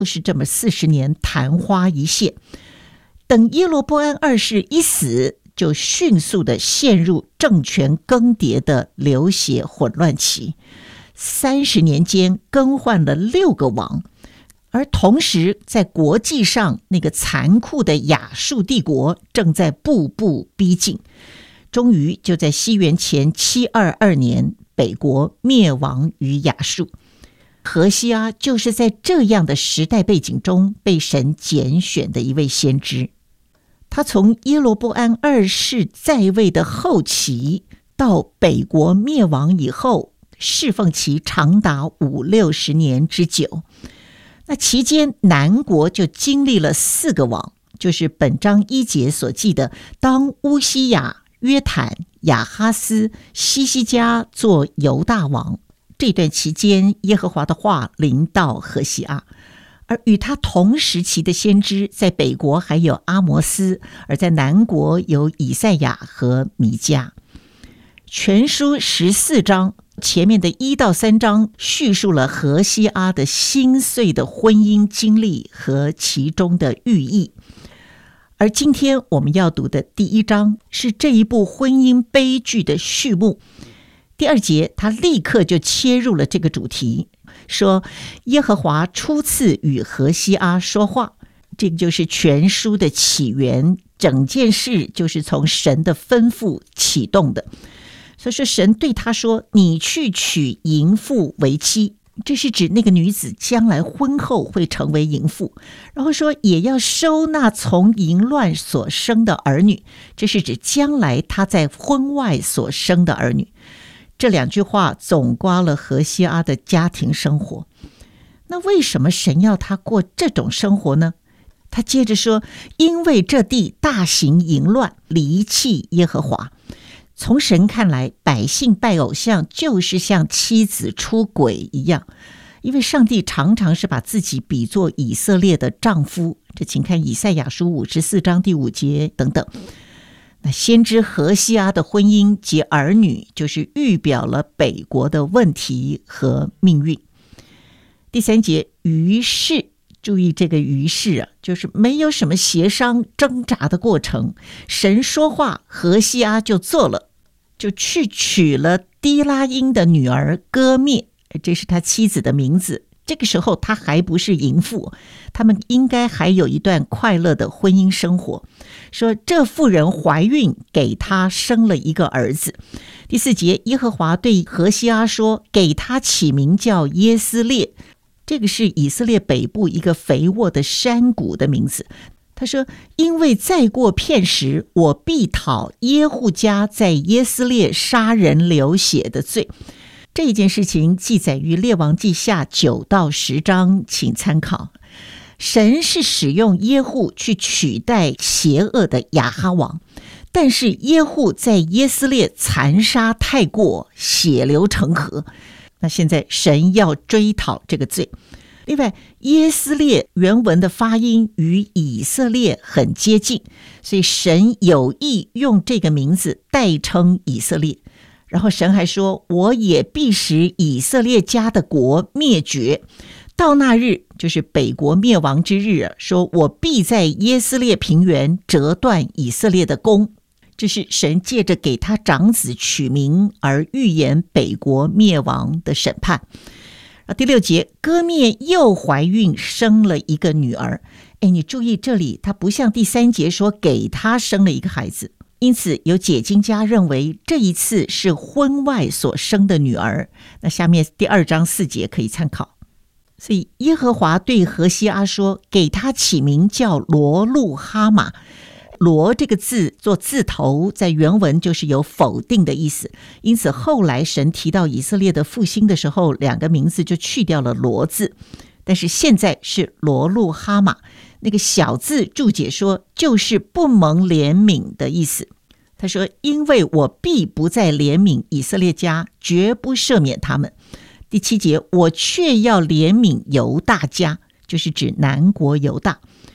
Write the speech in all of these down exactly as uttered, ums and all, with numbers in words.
就是这么四十年昙花一现。等耶罗波安二世一死，就迅速的陷入政权更迭的流血混乱期，三十年间更换了六个王，而同时在国际上那个残酷的亚述帝国正在步步逼近，终于就在西元前七二二年，北国灭亡于亚述。何西阿就是在这样的时代背景中被神拣选的一位先知。他从耶罗波安二世在位的后期到北国灭亡以后，侍奉期长达五六十年之久。那期间南国就经历了四个王，就是本章一节所记的，当乌西雅、约坦、亚哈斯、西西家做犹大王。这段期间，耶和华的话临到何西阿，而与他同时期的先知，在北国还有阿摩斯，而在南国有以赛亚和弥迦。全书十四章，前面的一到三章叙述了何西阿的心碎的婚姻经历和其中的寓意。而今天我们要读的第一章是这一部婚姻悲剧的序幕。第二节他立刻就切入了这个主题，说耶和华初次与何西阿说话，这个就是全书的起源，整件事就是从神的吩咐启动的。所以说神对他说，你去娶淫妇为妻，这是指那个女子将来婚后会成为淫妇，然后说也要收纳从淫乱所生的儿女，这是指将来她在婚外所生的儿女。这两句话总括了何西阿的家庭生活。那为什么神要他过这种生活呢？他接着说，因为这地大行淫乱，离弃耶和华。从神看来，百姓拜偶像就是像妻子出轨一样，因为上帝常常是把自己比作以色列的丈夫，这请看以赛亚书五十四章第五节等等。那先知何西阿的婚姻及儿女，就是预表了北国的问题和命运。第三节，于是，注意这个于是啊，就是没有什么协商挣扎的过程，神说话，何西阿就做了，就去娶了低拉音的女儿歌灭，这是他妻子的名字。这个时候他还不是淫妇，他们应该还有一段快乐的婚姻生活。说这妇人怀孕，给他生了一个儿子。第四节，耶和华对何西阿说，给他起名叫耶斯列，这个是以色列北部一个肥沃的山谷的名字。他说，因为再过片时，我必讨耶户家在耶斯列杀人流血的罪。这一件事情记载于列王记下九到十章，请参考。神是使用耶户去取代邪恶的亚哈王，但是耶户在耶斯列残杀太过，血流成河。那现在神要追讨这个罪。另外，耶斯列原文的发音与以色列很接近，所以神有意用这个名字代称以色列。然后神还说，我也必使以色列家的国灭绝，到那日，就是北国灭亡之日，说我必在耶斯列平原折断以色列的弓。这是神借着给他长子取名而预言北国灭亡的审判。第六节，歌灭又怀孕生了一个女儿。哎，你注意这里，他不像第三节说给他生了一个孩子，因此有解经家认为这一次是婚外所生的女儿。那下面第二章四节可以参考。所以耶和华对何西阿说，给他起名叫罗路哈玛。罗这个字做字头，在原文就是有否定的意思，因此后来神提到以色列的复兴的时候，两个名字就去掉了罗字，但是现在是罗路哈玛。那个小字注解说就是不蒙怜悯的意思。他说，因为我必不再怜悯以色列家，绝不赦免他们。第七节，我却要怜悯犹大家，就是指南国犹大。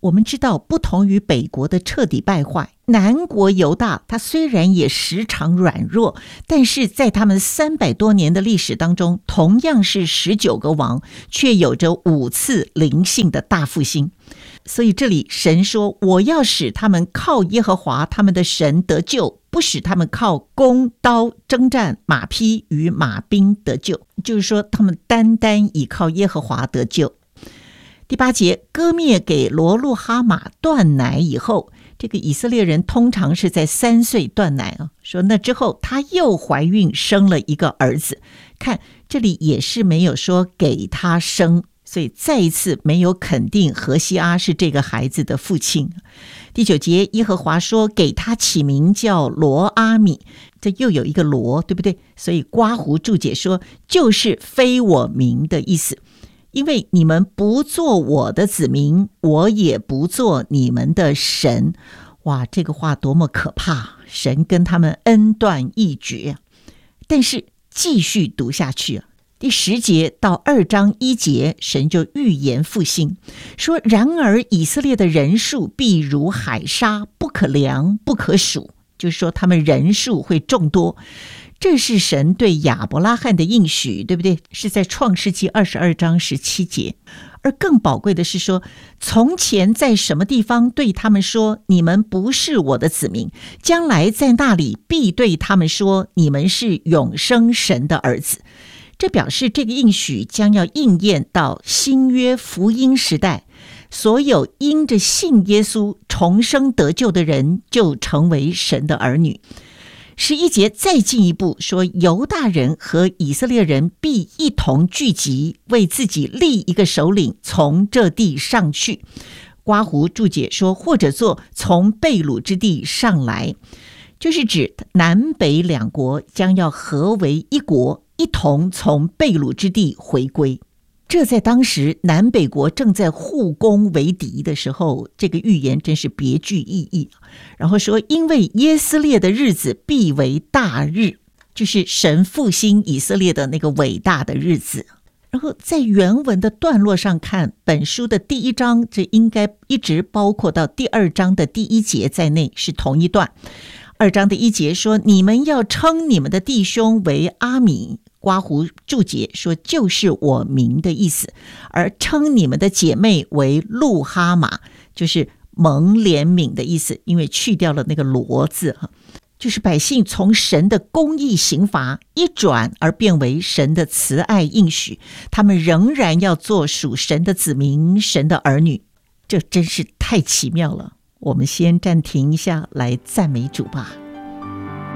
我们知道，不同于北国的彻底败坏，南国犹大他虽然也时常软弱，但是在他们三百多年的历史当中，同样是十九个王，却有着五次灵性的大复兴。所以这里神说，我要使他们靠耶和华他们的神得救，不使他们靠弓刀征战马匹与马兵得救，就是说他们单单倚靠耶和华得救。第八节，割灭给罗路哈马断奶以后，这个以色列人通常是在三岁断奶啊。说那之后她又怀孕生了一个儿子，看这里也是没有说给他生，所以再一次没有肯定何西阿是这个孩子的父亲。第九节，耶和华说给他起名叫罗阿米，这又有一个罗，对不对？所以刮胡注解说就是非我民的意思，因为你们不做我的子民，我也不做你们的神。哇，这个话多么可怕，神跟他们恩断义绝。但是继续读下去啊，第十节到二章一节，神就预言复兴，说然而以色列的人数必如海沙，不可量不可数，就是说他们人数会众多。这是神对亚伯拉罕的应许，对不对？是在创世纪二十二章十七节。而更宝贵的是说，从前在什么地方对他们说你们不是我的子民，将来在那里必对他们说你们是永生神的儿子。这表示这个应许将要应验到新约福音时代，所有因着信耶稣重生得救的人就成为神的儿女。十一节再进一步说，犹大人和以色列人必一同聚集，为自己立一个首领，从这地上去。刮胡注解说，或者做从被掳之地上来，就是指南北两国将要合为一国，一同从被掳之地回归。这在当时南北国正在互攻为敌的时候，这个预言真是别具意义。然后说，因为耶斯列的日子必为大日，就是神复兴以色列的那个伟大的日子。然后在原文的段落上看，本书的第一章这应该一直包括到第二章的第一节在内，是同一段。二章的一节说，你们要称你们的弟兄为阿米，刮胡注解说就是我民的意思，而称你们的姐妹为路哈马，就是蒙怜悯的意思，因为去掉了那个罗字，就是百姓从神的公义刑罚一转而变为神的慈爱应许，他们仍然要做属神的子民，神的儿女。这真是太奇妙了。我们先暂停一下，来赞美主吧。